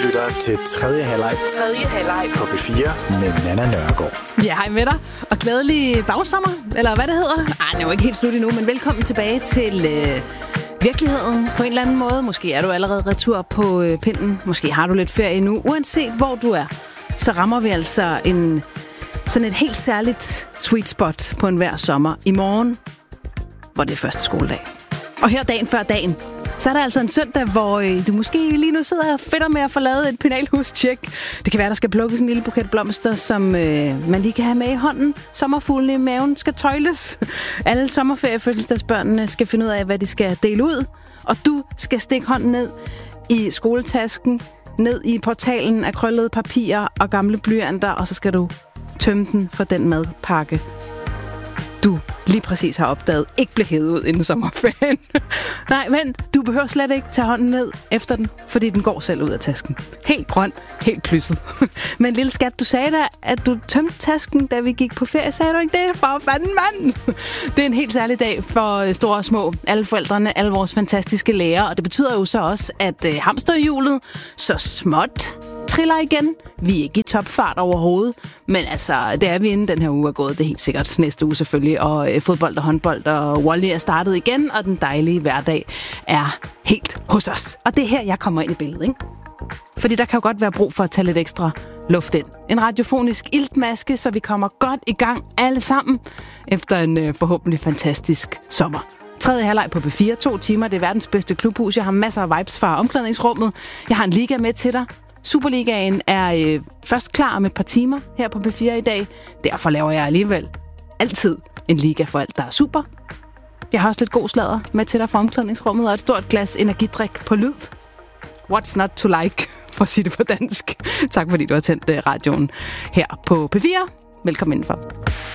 lytter til tredje halvleg på B4 med Nanna Nørgaard. Ja, hej med dig. Og glædelig bagsommer, eller hvad det hedder. Det er jo ikke helt slut endnu, men velkommen tilbage til virkeligheden på en eller anden måde. Måske er du allerede retur på pinden. Måske har du lidt ferie nu. Uanset hvor du er, så rammer vi altså sådan et helt særligt sweet spot på enhver sommer i morgen, hvor det er første skoledag. Og her dagen før dagen, så er der altså en søndag, hvor du måske lige nu sidder og fedter med at få lavet et penalhus-tjek. Det kan være, der skal plukkes en lille buket blomster, som man lige kan have med i hånden. Sommerfuglene i maven skal tøjles. Alle sommerferiefødselsdagsbørnene skal finde ud af, hvad de skal dele ud. Og du skal stikke hånden ned i skoletasken, ned i portalen af krøllede papirer og gamle blyanter, og så skal du tømme den for den madpakke, du lige præcis har opdaget, ikke blev hævet ud inden sommerferien. Nej, men du behøver slet ikke tage hånden ned efter den, fordi den går selv ud af tasken. Helt grøn, helt plysset. Men lille skat, du sagde da, at du tømte tasken, da vi gik på ferie. Sagde du ikke det? For fanden, mand! Det er en helt særlig dag for store og små. Alle forældrene, alle vores fantastiske lærere. Og det betyder jo så også, at hamsterhjulet så småt triller igen. Vi er ikke i topfart overhovedet, men altså, det er vi inden den her uge er gået. Det er helt sikkert næste uge selvfølgelig, og fodbold og håndbold og volley er startet igen, og den dejlige hverdag er helt hos os. Og det er her, jeg kommer ind i billedet, ikke? Fordi der kan jo godt være brug for at tage lidt ekstra luft ind. En radiofonisk iltmaske, så vi kommer godt i gang alle sammen efter en forhåbentlig fantastisk sommer. Tredje halvleg på B4, 2 timer. Det er verdens bedste klubhus. Jeg har masser af vibes fra omklædningsrummet. Jeg har en liga med til dig. Superligaen er først klar om et par timer her på B4 i dag. Derfor laver jeg alligevel altid en liga for alt, der er super. Jeg har også lidt god sladder med til dig fra omklædningsrummet og et stort glas energidrik på lyd. What's not to like, for at sige det på dansk. Tak fordi du har tændt radioen her på B4. Velkommen indenfor.